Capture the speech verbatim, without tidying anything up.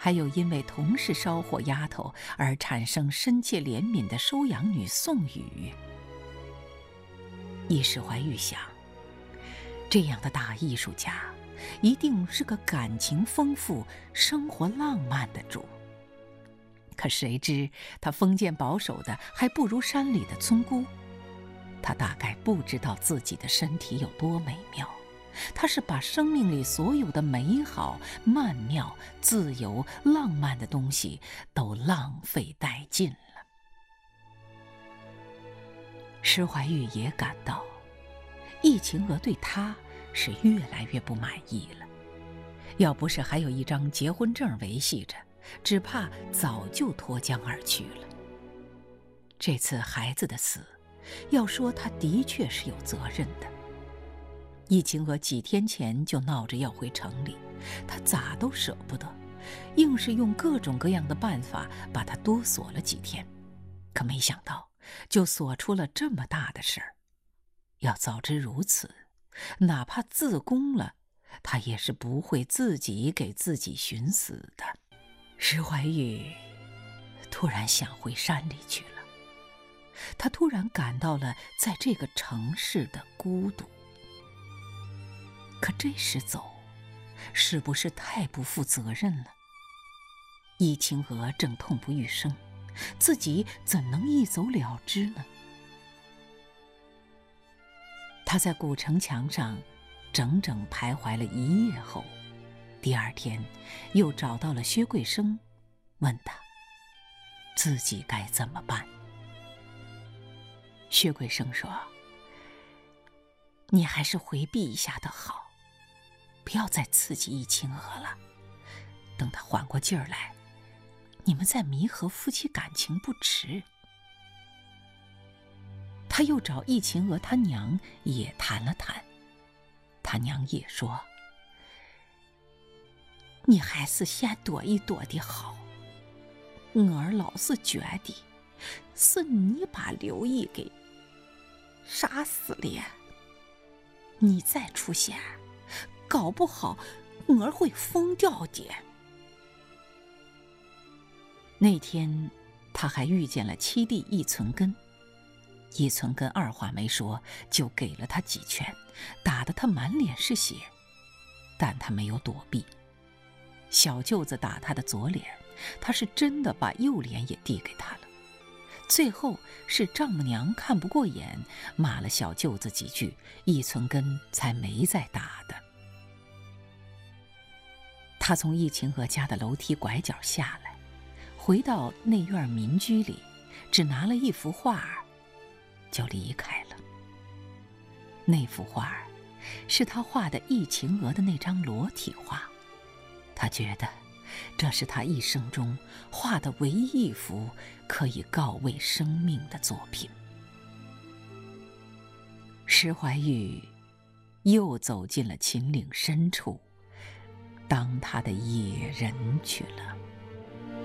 还有因为同是烧火丫头而产生深切怜悯的收养女宋雨。易史怀玉想，这样的大艺术家一定是个感情丰富、生活浪漫的主。可谁知他封建保守的还不如山里的村姑。他大概不知道自己的身体有多美妙，他是把生命里所有的美好、曼妙、自由、浪漫的东西都浪费殆尽了。施怀玉也感到，易晴娥对他是越来越不满意了。要不是还有一张结婚证维系着，只怕早就脱缰而去了。这次孩子的死，要说他的确是有责任的。易晴娥几天前就闹着要回城里，他咋都舍不得，硬是用各种各样的办法把他多锁了几天。可没想到，就锁出了这么大的事儿。要早知如此，哪怕自宫了，他也是不会自己给自己寻死的。施怀玉突然想回山里去了。他突然感到了在这个城市的孤独。可这时走，是不是太不负责任了？易晴娥正痛不欲生，自己怎能一走了之呢？他在古城墙上整整徘徊了一夜后，第二天又找到了薛桂生，问他自己该怎么办。薛桂生说：“你还是回避一下的好，不要再刺激易晴娥了。等她缓过劲儿来，你们再弥合夫妻感情不迟。”他又找易晴娥她娘也谈了谈，他娘也说：“你还是先躲一躲的好。我儿老是觉得是你把刘毅给杀死了，你再出现，搞不好我儿会疯掉的。”那天他还遇见了七弟易存根，易存根二话没说就给了他几拳，打得他满脸是血，但他没有躲避。小舅子打他的左脸，他是真的把右脸也递给他了。最后是丈母娘看不过眼，骂了小舅子几句，易存根才没再打的。他从易晴娥家的楼梯拐角下来，回到内院民居里，只拿了一幅画就离开了。那幅画是他画的易晴娥的那张裸体画，他觉得这是他一生中画的唯一一幅可以告慰生命的作品。施怀玉又走进了秦岭深处，当他的野人去了。